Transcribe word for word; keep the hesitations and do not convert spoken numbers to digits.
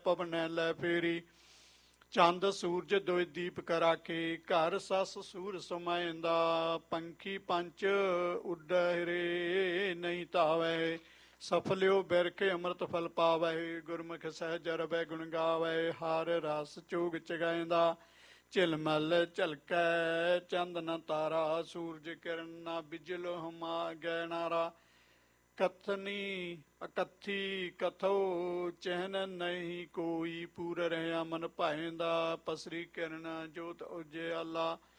ਪਵਨੈ ਲੈ ਫੇਰੀ। ਚੰਦ ਸੂਰਜ ਦੋਇ ਦੀਪਕ ਰਾਖੇ, ਘਰ ਸੱਸ ਸੂਰ ਸਮਾਇਂਦਾ। ਪੰਖੀ ਪੰਚ ਉੱਡਹਿਰੇ ਨਹੀਂ ਧਾਵੈ, ਸਫਲਿਓ ਬਿਰਖੇ ਅੰਮ੍ਰਿਤ ਫਲ ਪਾਵੈ। ਗੁਰਮੁਖ ਸਹਿਜ ਰਵੈ ਗੁਣ ਗਾਵੈ, ਹਰ ਰਸ ਚੋਗ ਚਗਾਇਂਦਾ। ਝਿਲਮਲ ਝਲਕੈ ਚੰਦ ਨ ਤਾਰਾ, ਸੂਰਜ ਕਿਰਨ ਨਾ ਬਿਜਲ ਹਮਾ ਗੈ ਨਾਰਾ। ਕਥਨੀ ਅਕਥੀ ਕਥੋ ਚਹਿਨ ਨਹੀਂ ਕੋਈ, ਪੂਰ ਰਹਿਆ ਮਨ ਭਾਇਂਦਾ। ਪਸਰੀ ਕਿਰਨ ਜੋਤ ਉਜਿਆਲਾ,